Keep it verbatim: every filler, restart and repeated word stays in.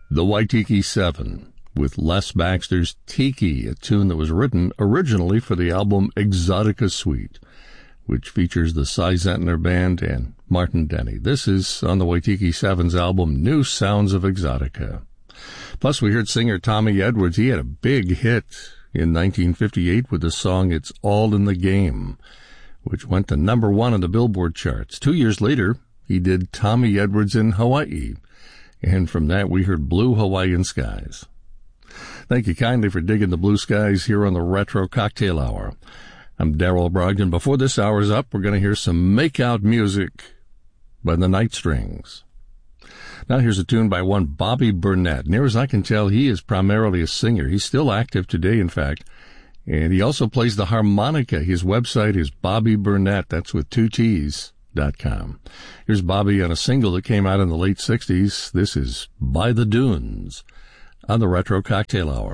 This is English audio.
The Waitiki Seven, with Les Baxter's Tiki, a tune that was written originally for the album Exotica Suite, which features the Cy Zentner Band and Martin Denny. This is on the Waitiki Seven's album New Sounds of Exotica. Plus, we heard singer Tommy Edwards. He had a big hit in nineteen fifty-eight with the song It's All in the Game, which went to number one on the Billboard charts. Two years later, he did Tommy Edwards in Hawaii, and from that we heard Blue Hawaiian Skies. Thank you kindly for digging the blue skies here on the Retro Cocktail Hour. I'm Darrell Brogdon. Before this hour's up, we're going to hear some make-out music by the Night Strings. Now here's a tune by one Bobby Burnett. Near as I can tell, he is primarily a singer. He's still active today, in fact, and he also plays the harmonica. His website is Bobby Burnett, that's with two T's, dot com. Here's Bobby on a single that came out in the late sixties. This is By the Dunes on the Retro Cocktail Hour.